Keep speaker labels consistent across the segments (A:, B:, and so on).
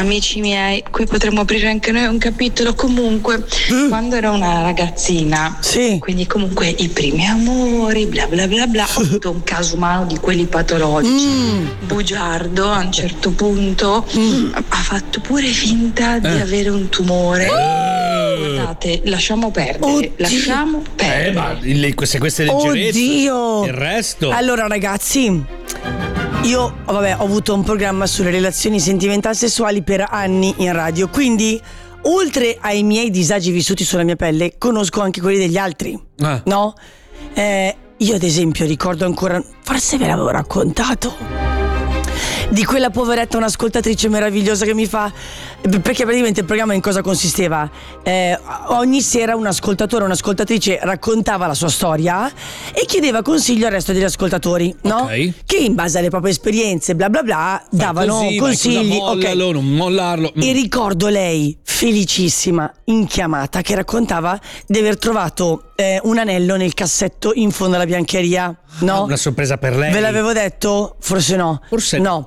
A: amici miei, qui potremmo aprire anche noi un capitolo. Comunque, quando ero una ragazzina, quindi comunque i primi amori, bla bla bla bla, ho avuto un caso umano di quelli patologici. Bugiardo a un certo punto ha fatto pure finta di avere un tumore. Guardate, lasciamo perdere.
B: Ma queste leggerezze.
C: Oddio!
B: Il resto.
C: Allora, ragazzi, io ho avuto un programma sulle relazioni sentimentali sessuali per anni in radio, quindi oltre ai miei disagi vissuti sulla mia pelle, conosco anche quelli degli altri. No? Io ad esempio ricordo ancora, forse ve l'avevo raccontato, di quella poveretta, un'ascoltatrice meravigliosa che mi fa, perché praticamente il programma in cosa consisteva? Ogni sera un ascoltatore o un'ascoltatrice raccontava la sua storia e chiedeva consiglio al resto degli ascoltatori, no?
B: Okay.
C: Che in base alle proprie esperienze bla bla bla davano consigli.
B: Mollalo, non mollarlo.
C: E ricordo lei felicissima in chiamata che raccontava di aver trovato un anello nel cassetto in fondo alla biancheria. No?
B: Una sorpresa per lei.
C: Ve l'avevo detto? Forse no.
B: Forse
C: no.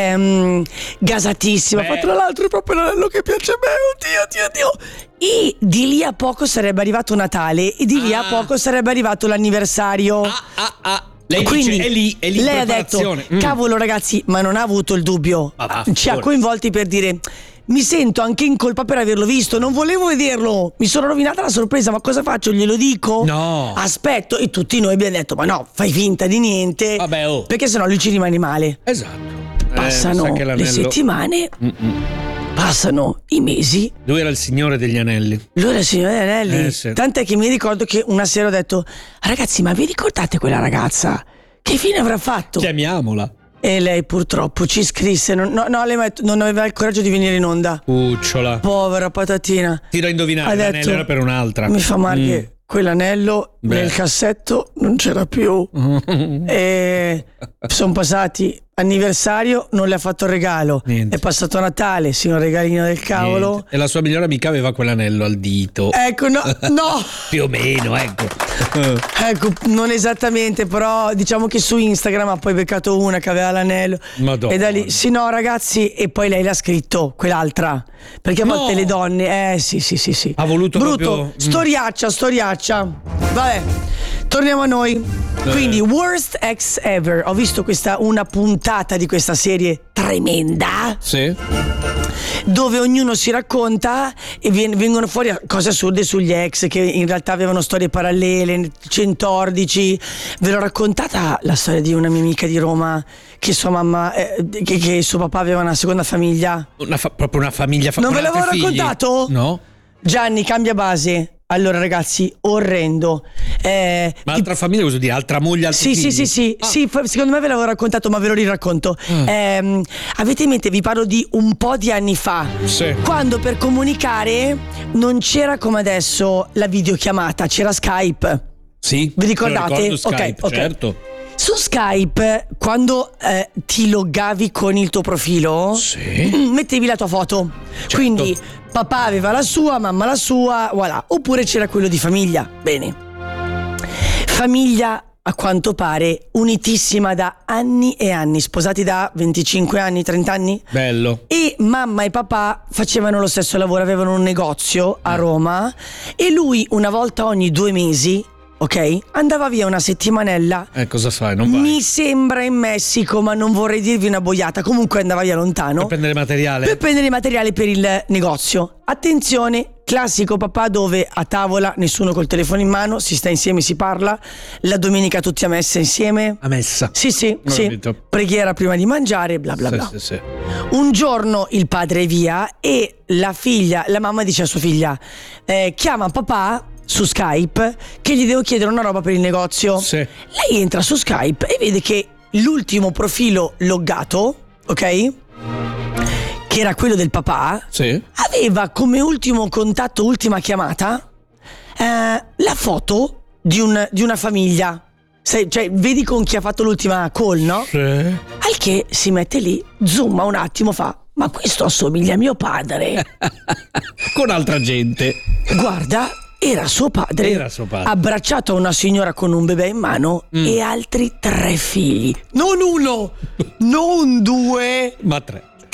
C: Gasatissima. Ma tra l'altro è proprio l'anello che piace a me. Oddio. E di lì a poco sarebbe arrivato Natale e di lì a poco sarebbe arrivato l'anniversario.
B: Lei
C: quindi
B: dice, è lì
C: lei ha detto, cavolo ragazzi, ma non ha avuto il dubbio. Ci ha coinvolti per dire: mi sento anche in colpa per averlo visto, non volevo vederlo, mi sono rovinata la sorpresa, ma cosa faccio? Glielo dico?
B: No.
C: Aspetto. E tutti noi abbiamo detto: ma no, fai finta di niente.
B: Vabbè,
C: perché sennò lui ci rimane male.
B: Esatto.
C: Passano le settimane, passano i mesi.
B: Lui era il signore degli anelli.
C: Lui era il signore degli anelli.
B: Sì.
C: Tant'è che mi ricordo che una sera ho detto: ragazzi, ma vi ricordate quella ragazza? Che fine avrà fatto?
B: Chiamiamola.
C: E lei purtroppo ci scrisse, lei non aveva il coraggio di venire in onda.
B: Cucciola.
C: Povera patatina.
B: Tiro a indovinare, l'anello era per un'altra.
C: Mi fa male che quell'anello nel cassetto non c'era più. E sono passati anniversario, non le ha fatto il regalo.
B: Niente.
C: È passato Natale, signor regalino del cavolo.
B: Niente. E la sua migliore amica aveva quell'anello al dito.
C: Ecco, no.
B: Più o meno, ecco.
C: Ecco, non esattamente, però diciamo che su Instagram ha poi beccato una che aveva l'anello.
B: Madonna.
C: E da lì, sì no ragazzi, e poi lei l'ha scritto, quell'altra. Perché a volte le donne, sì.
B: Ha voluto
C: brutto,
B: proprio...
C: storiaccia. Vabbè, torniamo a noi. Quindi, Worst Ex Ever. Ho visto una puntata di questa serie tremenda.
B: Sì.
C: Dove ognuno si racconta e vengono fuori cose assurde sugli ex che in realtà avevano storie parallele, centordici. Ve l'ho raccontata la storia di una mia amica di Roma che sua mamma, che suo papà aveva una seconda famiglia.
B: Proprio una famiglia.
C: Non ve l'avevo raccontato?
B: No.
C: Gianni, cambia base. Allora ragazzi, orrendo.
B: Ma altra famiglia, cosa dire? Altra moglie, altri figli?
C: Sì, secondo me ve l'avevo raccontato, ma ve lo riracconto. Avete in mente, vi parlo di un po' di anni fa, quando per comunicare non c'era come adesso la videochiamata, c'era Skype.
B: Sì.
C: Vi ricordate?
B: Skype,
C: ok.
B: Certo.
C: Su Skype, quando ti loggavi con il tuo profilo, mettevi la tua foto.
B: Certo.
C: Quindi papà aveva la sua, mamma la sua, voilà. Oppure c'era quello di famiglia. Bene. Famiglia, a quanto pare, unitissima da anni e anni, sposati da 25 anni, 30 anni.
B: Bello.
C: E mamma e papà facevano lo stesso lavoro, avevano un negozio a Roma e lui una volta ogni 2 mesi, ok, andava via una settimanella.
B: Cosa fai? Non vai?
C: Mi sembra in Messico, ma non vorrei dirvi una boiata. Comunque andava via lontano
B: per prendere materiale.
C: Per prendere materiale per il negozio. Attenzione, classico papà dove a tavola nessuno col telefono in mano, si sta insieme, si parla. La domenica tutti a messa insieme.
B: A messa?
C: Sì. Preghiera prima di mangiare, bla bla bla.
B: Sì.
C: Un giorno il padre è via e la mamma dice a sua figlia: chiama papà su Skype che gli devo chiedere una roba per il negozio.
B: Sì.
C: Lei entra su Skype e vede che l'ultimo profilo loggato, ok, che era quello del papà, aveva come ultimo contatto, ultima chiamata, la foto di una famiglia. Cioè, vedi con chi ha fatto l'ultima call, no?
B: Sì.
C: Al che si mette lì, zooma un attimo, fa: ma questo assomiglia a mio padre.
B: Con altra gente.
C: Guarda, era suo padre, abbracciato a una signora con un bebè in mano e altri 3 figli. Non 1, non 2,
B: ma 3.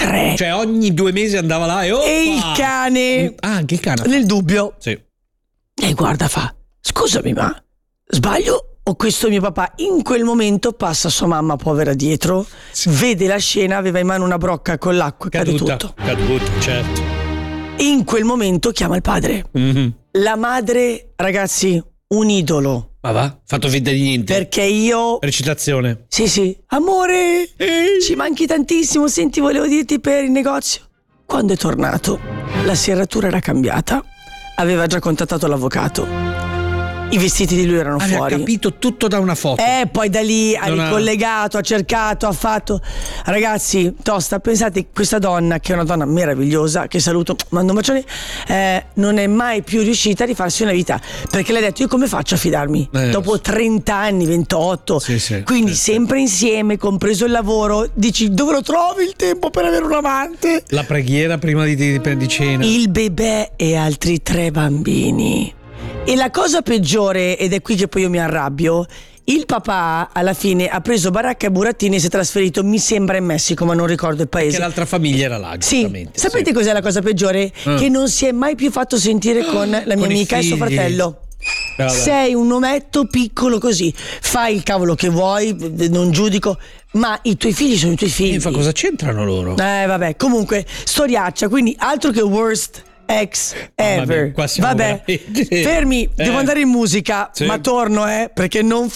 C: 3.
B: Cioè ogni 2 mesi andava là e
C: il cane.
B: Anche il cane.
C: Nel dubbio.
B: Sì.
C: E guarda, fa: scusami, ma sbaglio o questo è mio papà? In quel momento passa sua mamma povera dietro, vede la scena, aveva in mano una brocca con l'acqua, cade tutto.
B: Caduta, certo.
C: In quel momento chiama il padre.
B: Mm-hmm.
C: La madre, ragazzi, un idolo.
B: Ma va, fatto finta di niente.
C: Perché io...
B: Recitazione.
C: Sì. Amore, ci manchi tantissimo, senti, volevo dirti per il negozio. Quando è tornato, la serratura era cambiata. Aveva già contattato l'avvocato. I vestiti di lui erano fuori.
B: Ha capito tutto da una foto.
C: Poi da lì ha ricollegato, ha cercato, ha fatto. Ragazzi, tosta, pensate, questa donna, che è una donna meravigliosa, che saluto, mando un bacione, non è mai più riuscita a rifarsi una vita. Perché le ha detto: io come faccio a fidarmi? Dopo 30 anni, 28.
B: Sì,
C: quindi sempre insieme, compreso il lavoro. Dici, dove lo trovi il tempo per avere un amante?
B: La preghiera prima di cena.
C: Il bebè e altri 3 bambini. E la cosa peggiore, ed è qui che poi io mi arrabbio, il papà alla fine ha preso baracca e burattini e si è trasferito, mi sembra, in Messico, ma non ricordo il paese.
B: Perché l'altra famiglia era là, giustamente.
C: Sapete cos'è la cosa peggiore? Che non si è mai più fatto sentire con la mia amica e suo fratello. Sei un ometto piccolo così, fai il cavolo che vuoi, non giudico, ma i tuoi figli sono i tuoi figli.
B: Ma cosa c'entrano loro?
C: Vabbè, comunque, storiaccia, quindi altro che worst ex ever.
B: Vabbè,
C: fermi, devo andare in musica, ma torno, perché non